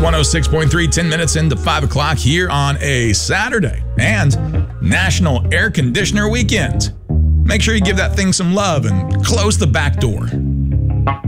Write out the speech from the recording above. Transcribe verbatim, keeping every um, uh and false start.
one oh six point three, ten minutes into five o'clock here on a Saturday and National Air Conditioner Weekend. Make sure you give that thing some love and close the back door.